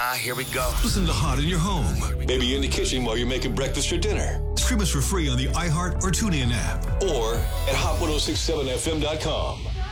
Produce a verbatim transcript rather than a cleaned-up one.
Ah, here we go. Listen to Hot in your home. Maybe in the kitchen while you're making breakfast or dinner. Stream us for free on the iHeart or TuneIn app. Or at hot ten sixty-seven F M dot com.